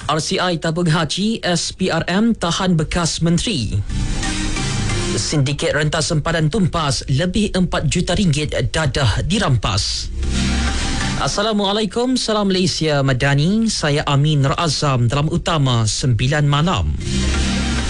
RCI tabung haji SPRM tahan bekas menteri. Sindiket rentas sempadan tumpas lebih 4 juta ringgit dadah dirampas. Assalamualaikum, salam Malaysia Madani. Saya Amin Razam dalam Utama 9 Malam.